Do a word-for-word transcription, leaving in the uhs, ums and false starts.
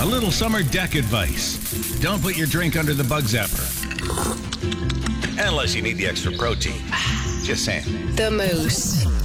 little summer deck advice. Don't put your drink under the bug zapper. Unless you need the extra protein. Just saying. The Moose.